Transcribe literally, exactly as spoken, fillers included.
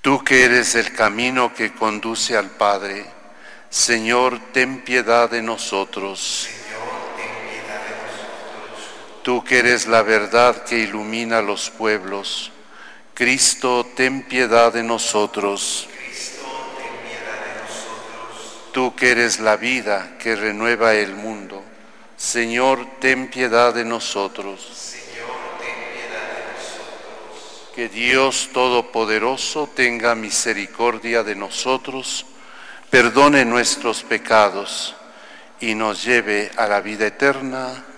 Tú que eres el camino que conduce al Padre, Señor, ten piedad de nosotros. Señor, ten piedad de nosotros. Tú que eres la verdad que ilumina los pueblos, Cristo, ten piedad de nosotros. Cristo, ten piedad de nosotros. Tú que eres la vida que renueva el mundo, Señor, ten piedad de nosotros. Señor, ten piedad de nosotros. Que Dios Todopoderoso tenga misericordia de nosotros, perdone nuestros pecados y nos lleve a la vida eterna.